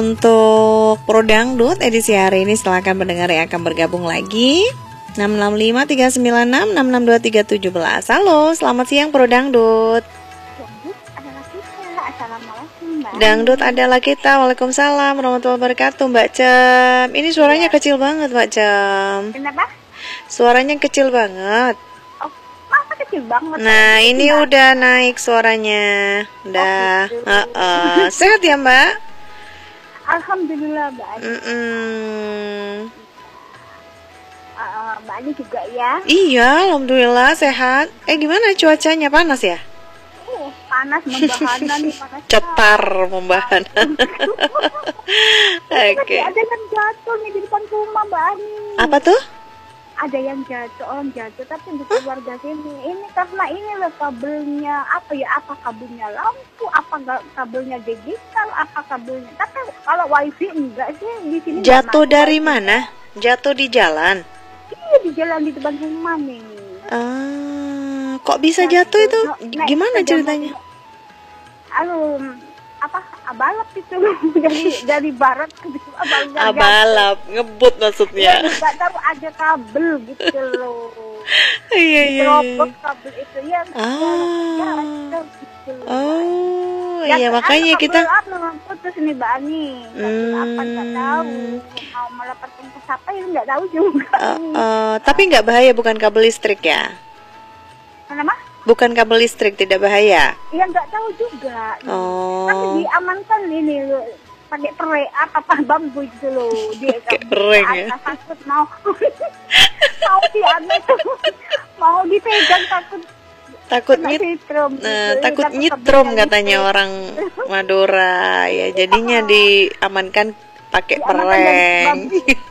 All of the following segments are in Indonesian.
Untuk Pro Dangdut edisi hari ini silakan pendengar yang akan bergabung lagi 665-396-662-317. Halo, selamat siang Pro Dangdut. Dangdut adalah kita. Waalaikumsalam warahmatullahi wabarakatuh, Mbak Cem. Ini suaranya kecil banget, Mbak Cem. Kenapa? Suaranya kecil banget. Oh, masa kecil banget? Nah, ini udah naik suaranya. Udah. Sehat ya, Mbak? Alhamdulillah, Mbak Ani. Mbak Ani juga ya? Iya, alhamdulillah sehat. Gimana cuacanya, panas ya? Panas membahana nih, panas. Cetar membahana. Oke. Ada yang jatuh nih di depan rumah, Mbak Ani. Apa tuh? Ada yang jatuh, orang jatuh, tapi bukan warga sini. Ini karena ini loh kabelnya, apa kabelnya lampu, apa kabelnya digital, apa kabelnya. Tapi kalau wifi enggak sih di sini. Jatuh dari mana? Jatuh di jalan? Iya, di jalan di depan rumah nih. Kok bisa jatuh itu? Gimana ceritanya? Abalap itu dari barat ke abalap, ngebut maksudnya. Nggak tahu ada kabel gitu loh. Iya. Robot kabel itu ya. Iya makanya kita. Putus nih Mbak Ani. Apa nggak tahu. Mau melepaskan ke siapa ya nggak tahu juga. Tapi nggak bahaya, bukan kabel listrik ya? Kenapa? Bukan kabel listrik, tidak bahaya? Iya nggak tahu juga. Tapi diamankan ini loh, pakai pere apa bambu itu loh. Dia pereng ya. Takut mau diambil tuh, mau dipegang takut nyetrum. Takut nyetrum katanya orang Madura ya. Jadinya diamankan pakai pereng.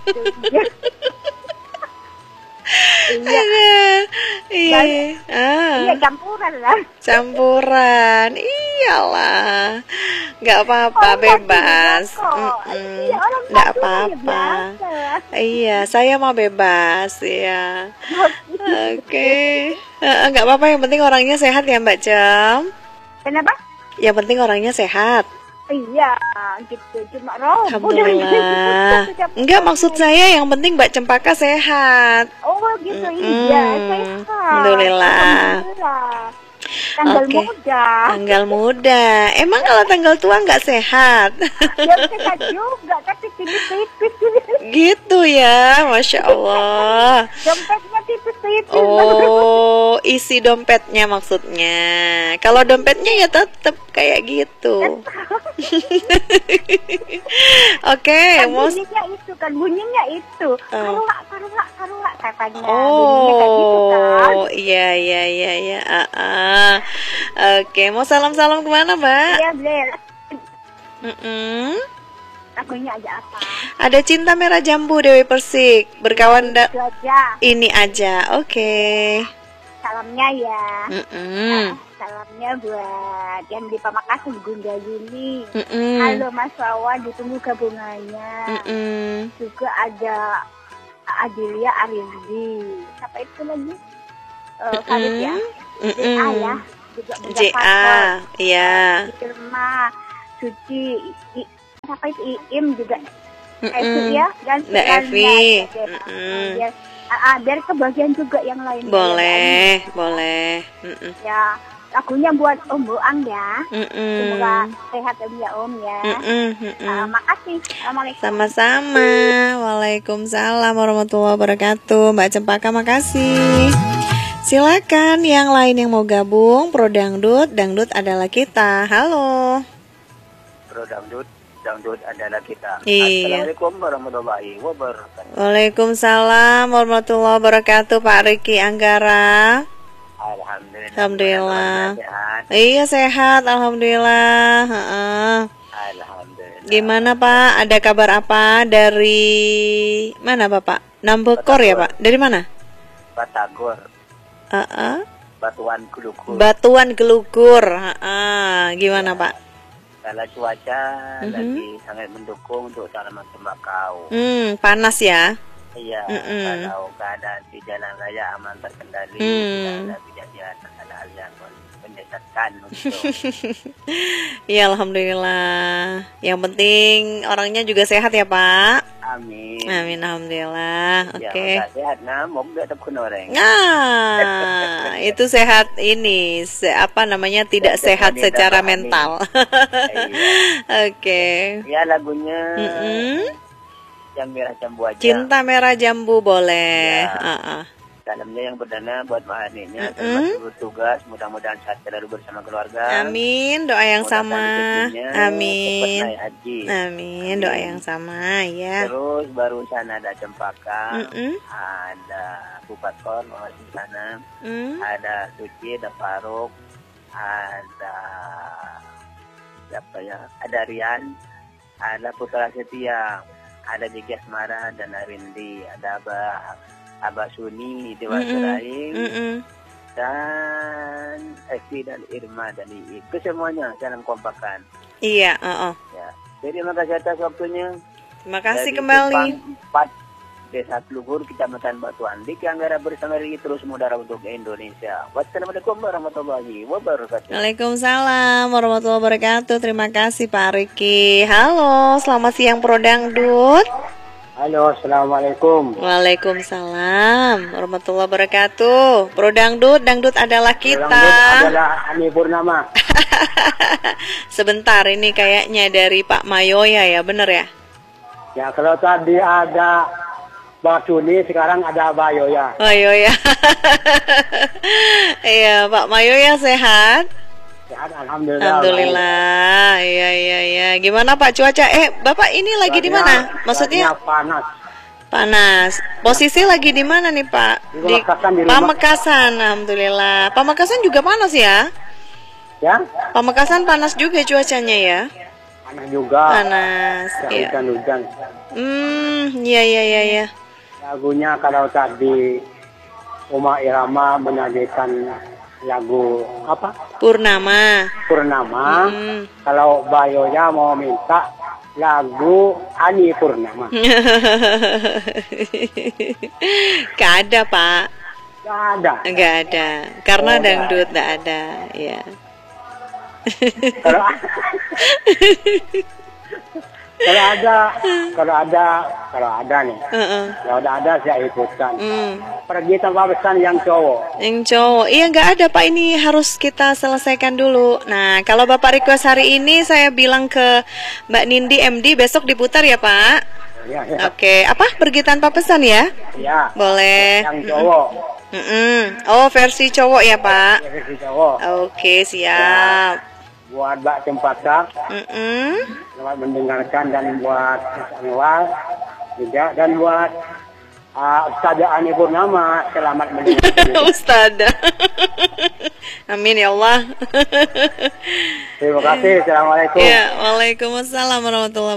Iya, campuran lah. Campuran, iyalah, nggak apa-apa, bebas. Nggak apa-apa. Iya, saya mau bebas ya. Oke. Nggak apa-apa, yang penting orangnya sehat ya Mbak Cem. Kenapa? Yang penting orangnya sehat. Iya, gitu. Cuma roboh. Alhamdulillah. Enggak, maksud saya yang penting Mbak Cempaka sehat. Oh gitu, iya, sehat. Alhamdulillah. Tanggal muda. Tanggal muda. Emang kalau tanggal tua nggak sehat? Ya sehat juga, tapi tipis-tipis. Gitu ya, Masya Allah. Dompetnya tipis-tipis. Oh, isi dompetnya maksudnya. Kalau dompetnya ya tetap kayak gitu. Oke, bunyinya itu. Karua katanya. Oh, iya. Oke, mau salam-salam kemana, Mbak? Iya, Blair. Lagunya aja apa? Ada Cinta Merah Jambu Dewi Persik. Berkawan ini aja. Oke. Salamnya ya. Salamnya buat yang di Pamekasan, Bunda Yuli. Halo Mas Wawan, ditunggu gabungannya. Juga ada Adilia Arizdi. Siapa itu lagi? Farid ya. JA ya. Juga JA. Iya. Irma, Suci, siapa itu Iim juga. Evi ya. Dan Evi. Biar kebagian juga yang lain. Boleh. Ya, lagunya buat Om Boang ya. Semoga sehat ya Om ya. Makasih. Assalamualaikum. Sama-sama. Waalaikumsalam warahmatullahi wabarakatuh. Mbak Cempaka, makasih. Silakan yang lain yang mau gabung. Pro Dangdut, Dangdut adalah kita. Halo. Pro Dangdut adalah kita. Iya. Assalamualaikum warahmatullahi wabarakatuh. Waalaikumsalam warahmatullahi wabarakatuh, Pak Riki Anggara. Alhamdulillah. Iya, sehat, alhamdulillah. Alhamdulillah. Gimana Pak? Ada kabar apa dari mana Bapak? Nambekor ya Pak? Dari mana? Batagor. Batuan Gelugur. Gimana Pak? Kalau cuaca lagi sangat mendukung untuk tanaman tembakau. Panas ya? Iya. Kalau keadaan di jalan raya aman terkendali, tidak ada kejadian ada aliran menyesatkan gitu. Ya alhamdulillah. Yang penting orangnya juga sehat ya Pak. Amin. Amin alhamdulillah. Ya, Oke. sehat nah, mau tetap kunoreng. Nah, itu sehat ini, apa namanya tidak sehat secara mental. Iya. Oke. Ya lagunya Jam Merah Jambu aja. Cinta Merah Jambu boleh. Ya. Salamnya yang berdana buat Mahaninya, termasuk bertugas, mudah-mudahan sehat selalu bersama keluarga. Amin, doa yang sama. Amin. Cepat naik haji. Amin, doa yang sama ya. Terus barusan ada Cempaka, Mm-mm. ada Bupator, di sana, ada Suci, ada Faruk, ada siapa ya? Ada Rian, ada Putra Setia, ada Gigi Asmara dan Arindi, ada Abah Suni, Dewa Seraing, dan Eki dan Irma dan Iik. Itu semuanya dalam kompakan. Iya, Ya. Jadi terima kasih atas waktunya. Terima kasih Dari kembali. Jepang 4 Desa Luhur, Kecamatan Batu Andik, yang Anggara bersama diri terus mudara untuk Indonesia. Wassalamualaikum warahmatullahi wabarakatuh. Waalaikumsalam warahmatullahi wabarakatuh. Terima kasih Pak Riki. Halo, selamat siang Pro Dangdut. Halo, assalamualaikum. Waalaikumsalam warahmatullahi wabarakatuh. Pro Dangdut, dangdut adalah kita. Dangdut adalah Ani Purnama. Sebentar, ini kayaknya dari Pak Mayoya ya, bener ya? Ya, kalau tadi ada Bang Suni, sekarang ada Bayoya. Mayoya. Iya, Pak Mayoya sehat? Sehat, alhamdulillah. Alhamdulillah. Iya. Gimana Pak cuaca? Bapak ini lagi di mana? Maksudnya panas. panas. Posisi lagi di mana nih Pak? Di Pamekasan, di rumah. Pamekasan. Alhamdulillah. Pamekasan juga panas ya? Ya, Pamekasan panas juga cuacanya ya? panas juga. Panas. Ya, Iya. hujan-hujan. Iya. Lagunya kalau tadi Uma Irama menyanyikan lagu apa? Purnama. Purnama. Kalau Bayoya mau minta lagu Ani Purnama. Gak ada Pak. Gak ada. Gak ada. Karena dangdut gak ada. Ya. Kalau kalau ada nih. Kalau ada saya ikutan. Pergi tanpa pesan yang cowok. Yang cowok, iya nggak ada Pak, ini harus kita selesaikan dulu. Nah, kalau Bapak request hari ini saya bilang ke Mbak Nindi MD besok diputar ya Pak. Ya. Oke, apa pergi tanpa pesan ya? Ya. Boleh. Yang cowok. Oh versi cowok ya Pak. Versi cowok. Oke siap. Buat Mbak Cempaka, selamat mendengarkan, dan buat Mas Anwar juga, dan buat Ustazah Ani Purnama, selamat mendengarkan. Ustazah. Amin ya Allah. Terima kasih. Assalamualaikum. Ya, waalaikumsalam warahmatullahi wabarakatuh.